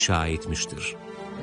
inşa etmiştir.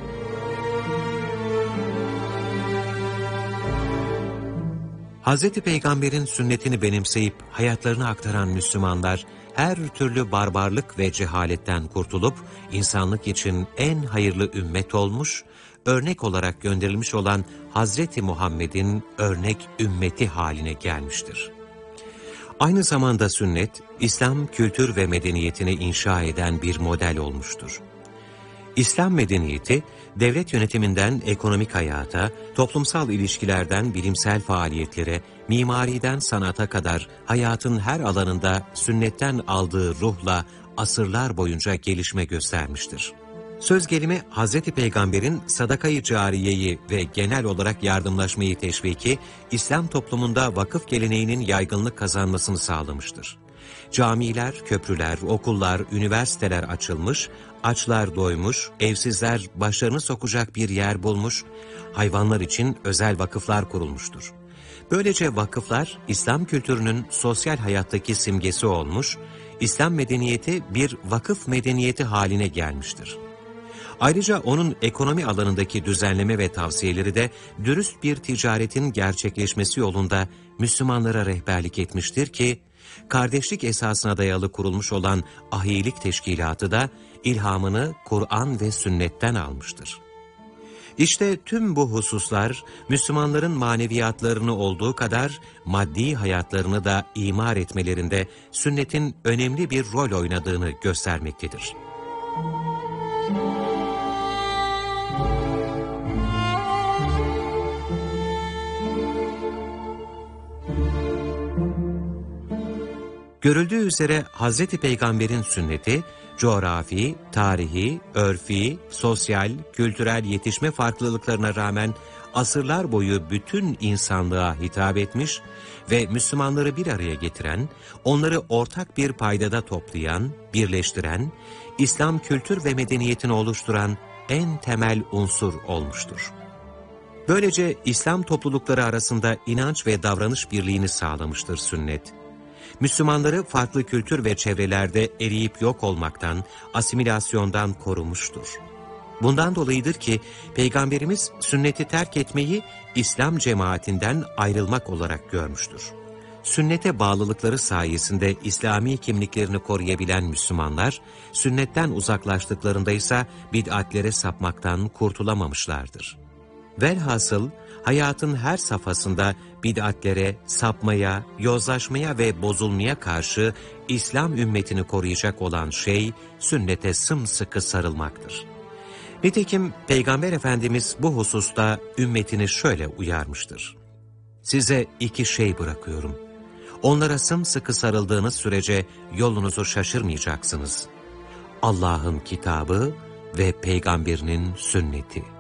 Hz. Peygamber'in sünnetini benimseyip hayatlarını aktaran Müslümanlar, her türlü barbarlık ve cehaletten kurtulup, insanlık için en hayırlı ümmet olmuş, örnek olarak gönderilmiş olan Hazreti Muhammed'in örnek ümmeti haline gelmiştir. Aynı zamanda sünnet, İslam kültür ve medeniyetini inşa eden bir model olmuştur. İslam medeniyeti, devlet yönetiminden ekonomik hayata, toplumsal ilişkilerden bilimsel faaliyetlere, mimariden sanata kadar hayatın her alanında sünnetten aldığı ruhla asırlar boyunca gelişme göstermiştir. Söz gelimi Hz. Peygamber'in sadaka-i cariyeyi ve genel olarak yardımlaşmayı teşviki, İslam toplumunda vakıf geleneğinin yaygınlık kazanmasını sağlamıştır. Camiler, köprüler, okullar, üniversiteler açılmış, açlar doymuş, evsizler başlarını sokacak bir yer bulmuş, hayvanlar için özel vakıflar kurulmuştur. Böylece vakıflar, İslam kültürünün sosyal hayattaki simgesi olmuş, İslam medeniyeti bir vakıf medeniyeti haline gelmiştir. Ayrıca onun ekonomi alanındaki düzenleme ve tavsiyeleri de dürüst bir ticaretin gerçekleşmesi yolunda Müslümanlara rehberlik etmiştir ki, kardeşlik esasına dayalı kurulmuş olan ahilik teşkilatı da ilhamını Kur'an ve sünnetten almıştır. İşte tüm bu hususlar Müslümanların maneviyatlarını olduğu kadar maddi hayatlarını da imar etmelerinde sünnetin önemli bir rol oynadığını göstermektedir. Görüldüğü üzere Hz. Peygamber'in sünneti, coğrafi, tarihi, örfi, sosyal, kültürel yetişme farklılıklarına rağmen asırlar boyu bütün insanlığa hitap etmiş ve Müslümanları bir araya getiren, onları ortak bir paydada toplayan, birleştiren, İslam kültür ve medeniyetini oluşturan en temel unsur olmuştur. Böylece İslam toplulukları arasında inanç ve davranış birliğini sağlamıştır sünnet. Müslümanları farklı kültür ve çevrelerde eriyip yok olmaktan, asimilasyondan korumuştur. Bundan dolayıdır ki Peygamberimiz sünneti terk etmeyi İslam cemaatinden ayrılmak olarak görmüştür. Sünnete bağlılıkları sayesinde İslami kimliklerini koruyabilen Müslümanlar, sünnetten uzaklaştıklarında ise bid'atlere sapmaktan kurtulamamışlardır. Velhasıl hayatın her safhasında bid'atlere, sapmaya, yozlaşmaya ve bozulmaya karşı İslam ümmetini koruyacak olan şey sünnete sımsıkı sarılmaktır. Nitekim Peygamber Efendimiz bu hususta ümmetini şöyle uyarmıştır. Size iki şey bırakıyorum. Onlara sımsıkı sarıldığınız sürece yolunuzu şaşırmayacaksınız. Allah'ın kitabı ve Peygamberinin sünneti.